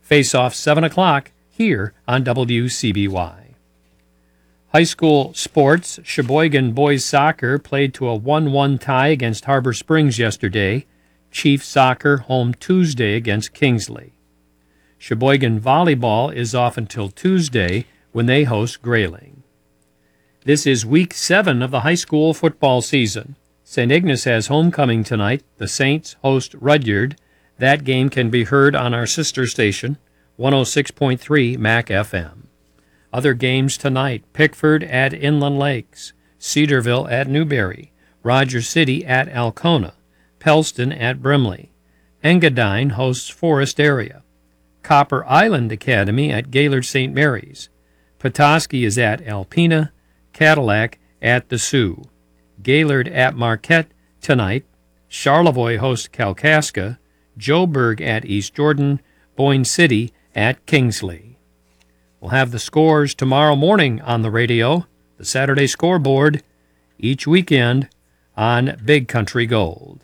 Face off 7 o'clock here on WCBY. High school sports, Sheboygan boys soccer played to a 1-1 tie against Harbor Springs yesterday. Chief soccer home Tuesday against Kingsley. Sheboygan volleyball is off until Tuesday when they host Grayling. This is week 7 of the high school football season. St. Ignace has homecoming tonight. The Saints host Rudyard. That game can be heard on our sister station, 106.3 MAC FM. Other games tonight: Pickford at Inland Lakes, Cedarville at Newberry, Rogers City at Alcona, Pellston at Brimley. Engadine hosts Forest Area. Copper Island Academy at Gaylord St. Mary's. Petoskey is at Alpena, Cadillac at the Sioux. Gaylord at Marquette tonight. Charlevoix hosts Kalkaska, Joburg at East Jordan, Boyne City at Kingsley. We'll have the scores tomorrow morning on the radio, the Saturday scoreboard, each weekend on Big Country Gold.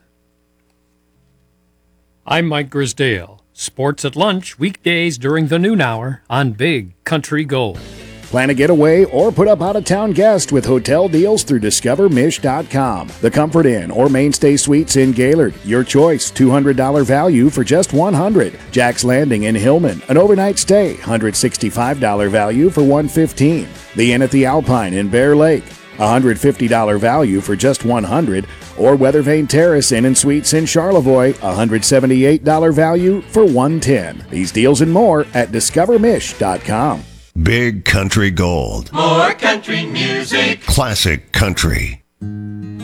I'm Mike Grisdale. Sports at lunch, weekdays during the noon hour on Big Country Gold. Plan a getaway or put up out-of-town guest with hotel deals through DiscoverMish.com. The Comfort Inn or Mainstay Suites in Gaylord. Your choice, $200 value for just $100. Jack's Landing in Hillman, an overnight stay, $165 value for $115. The Inn at the Alpine in Bear Lake, $150 value for just $100. Or Weathervane Terrace Inn and Suites in Charlevoix, $178 value for $110. These deals and more at DiscoverMish.com. Big Country Gold. More country music. Classic country.